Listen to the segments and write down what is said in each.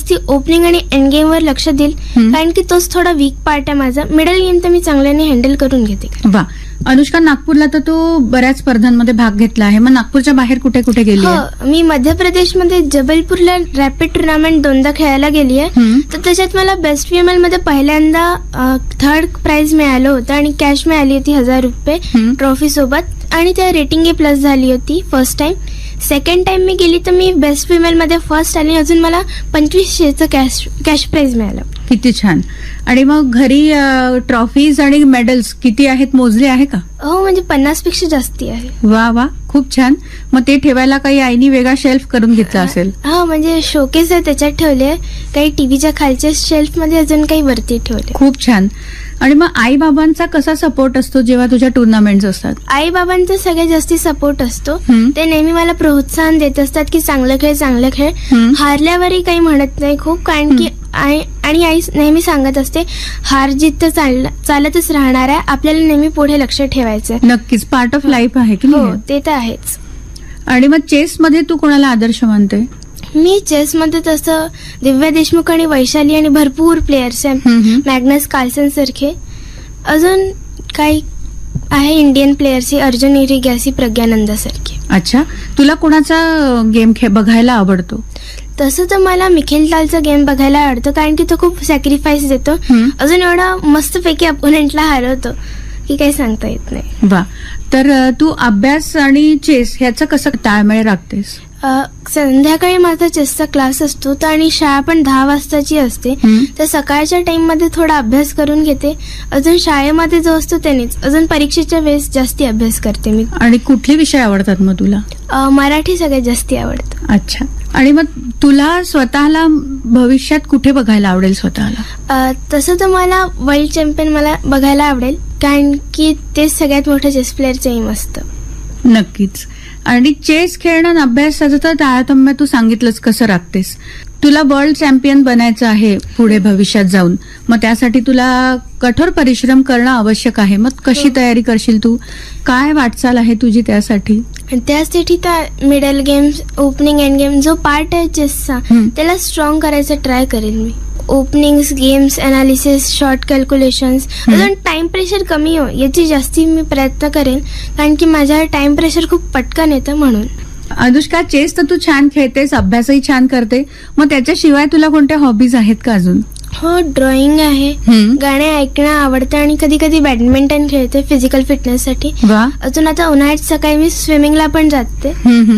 जास्ती ओपनिंग आणि end game वर लक्ष देईल, कारण की तोच थोडा वीक पार्ट आहे माझा. मिडल गेम तर मी चांगल्याने हँडल करून घेते. वा, अनुष्का, नागपूरला तर तू बऱ्याच स्पर्धांमध्ये भाग घेतला आहे. मग नागपूरच्या बाहेर कुठे कुठे गेली? हो, मी मध्य प्रदेशमध्ये जबलपूरला रॅपिड टुर्नामेंट 2दा खेळायला गेली आहे. तर त्याच्यात मला बेस्ट फिमेल मध्ये पहिल्यांदा 3rd प्राइज मिळालं होतं आणि कॅश मिळाली होती 1000 रुपये ट्रॉफी सोबत, आणि त्या रेटिंग A+ झाली होती फर्स्ट टाइम. सेकंड टाइम मी गेली तर मी बेस्ट फिमेल मध्ये फर्स्ट आणि अजून मला 2500चं कॅश प्राइज मिळालं. किती छान. आणि मग घरी ट्रॉफीज आणि मेडल्स किती आहेत, मोजले आहे का? हो, म्हणजे 50 पेक्षा जास्ती आहे. वा वा, खूप छान. मग ते ठेवायला काही आईनी वेगळा शेल्फ करून घेतला असेल? हा, म्हणजे शोकेस आहे त्याच्यात ठेवले, काही टीव्हीच्या खालच्या शेल्फ मध्ये अजून काही वरती ठेवले. खूप छान. आणि मग आई बाबांचा कसा सपोर्ट असतो जेव्हा तुझ्या टुर्नामेंट्स असतात? आई बाबांचा सगळ्यात जास्ती सपोर्ट असतो. ते नेहमी मला प्रोत्साहन देत असतात की चांगलं खेळ. हारल्यावरही काही म्हणत नाही खूप, कारण की आणि आई नेहमी सांगत असते हार जीत तर चालतच राहणार आहे, आपल्याला नेहमी पुढे लक्ष ठेवायचं. नक्कीच, पार्ट ऑफ लाईफ आहे की नाही? ते तर आहेच. आणि मग चेस मध्ये तू कोणाला आदर्श मानते? मी चेसमध्ये तसं दिव्या देशमुख आणि वैशाली आणि भरपूर प्लेयर्स आहेत, मॅग्नस कार्लसन सारखे. अजून काही आहे इंडियन प्लेयर्स, अर्जुन इरिगॅसी, प्रज्ञानंदा सारखे. अच्छा, तुला कोणाचा गेम बघायला आवडतो? तसं तर मला मिखेल तालचा गेम बघायला आवडतं, कारण की तो खूप सॅक्रिफाईस देतो. अजून एवढा मस्तपैकी अपोनेंटला हरवतो की काही सांगता येत नाही. वा, तर तू अभ्यास आणि चेस ह्याचं कसं ताळमेळ राखतेस? संध्याकाळी माझा चेसचा क्लास असतो आणि शाळा पण 10 वाजताची असते, तर सकाळच्या टाइम मध्ये थोडा अभ्यास करून घेते. अजून शाळेमध्ये जो असतो त्यानेच अजून परीक्षेच्या वेळेस जास्ती अभ्यास करते मी. आणि कुठले विषय आवडतात मग तुला? मराठी सगळ्यात जास्ती आवडतं. अच्छा. आणि मग तुला स्वतःला भविष्यात कुठे बघायला आवडेल स्वतःला? तसं तर मला वर्ल्ड चॅम्पियन मला बघायला आवडेल, कारण की ते सगळ्यात मोठं चेस प्लेअरचं एम असतं. नक्कीच. आणि चेस खेळणं आणि अभ्यासाचं तर तारतम्य तू सांगितलंच कसं राखतेस. तुला वर्ल्ड चॅम्पियन बनायचं आहे पुढे भविष्यात जाऊन, मग त्यासाठी तुला कठोर परिश्रम करणं आवश्यक आहे. मग कशी तयारी करशील तू? काय वाटचाल आहे तुझी त्यासाठी? त्यासाठी तर middle games, opening end game जो पार्ट आहे चेसचा त्याला स्ट्रॉंग करायचं ट्राय करेल मी. Openings, games, analysis, short calculations, अजून टाइम प्रेशर कमी हो याची जास्ती मी प्रयत्न करेन, कारण की माझ्यावर टाइम प्रेशर खूप पटकन येतं म्हणून. अनुष्का, चेस तर तू छान खेळतेस, अभ्यासही छान करते, मग त्याच्याशिवाय तुला कोणत्या हॉबीज आहेत का अजून? हो, ड्रॉइंग आहे, गाणे ऐकणं आवडतं आणि कधी कधी बॅडमिंटन खेळते फिजिकल फिटनेस साठी. अजून आता उन्हाळ्यात सकाळी मी स्विमिंगला पण जाते,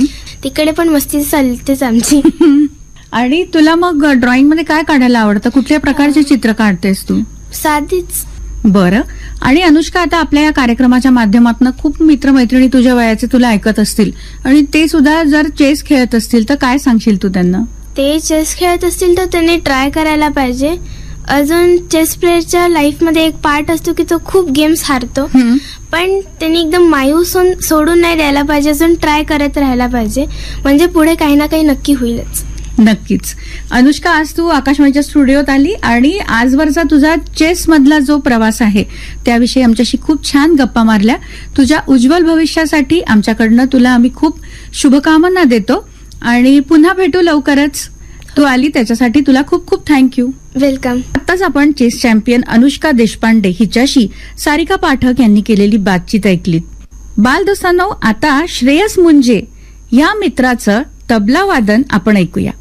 तिकडे पण मस्ती चालतेच आमची. आणि तुला मग ड्रॉइंग मध्ये काय काढायला आवडतं? कुठल्या प्रकारचे चित्र काढतेस तू? साधीच. बरं. आणि अनुष्का, आता आपल्या या कार्यक्रमाच्या माध्यमातून खूप मित्रमैत्रिणी तुझ्या वयाचे तुला ऐकत असतील आणि ते सुद्धा जर चेस खेळत असतील तर काय सांगशील तू त्यांना? ते चेस खेळत असतील तर त्यांनी ट्राय करायला पाहिजे. अजून चेस प्लेअरच्या लाईफ मध्ये एक पार्ट असतो की तो खूप गेम्स हारतो, पण त्यांनी एकदम मायूस सोडून नाही द्यायला पाहिजे, अजून ट्राय करत राहायला पाहिजे, म्हणजे पुढे काही ना काही नक्की होईलच. नक्कीच. अनुष्का, आज तू आकाशवाणीच्या स्टुडिओत आली आणि आजवरचा तुझा चेस मधला जो प्रवास आहे त्याविषयी आमच्याशी खूप छान गप्पा मारल्या. तुझ्या उज्ज्वल भविष्यासाठी आमच्याकडनं तुला आम्ही खूप शुभकामना देतो आणि पुन्हा भेटू लवकरच. तू आली त्याच्यासाठी तुला खूप खूप थँक्यू. वेलकम. आताच आपण चेस चॅम्पियन अनुष्का देशपांडे हिच्याशी सारिका पाठक यांनी केलेली बातचीत ऐकलीत. बालदोस्तांनो, आता श्रेयस मुंजे या मित्राचं तबला वादन आपण ऐकूया.